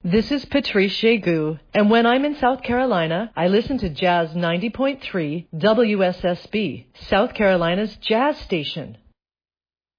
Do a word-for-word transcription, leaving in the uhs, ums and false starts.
This is Patrice Jegu, and when I'm in South Carolina, I listen to Jazz ninety point three W S S B, South Carolina's jazz station.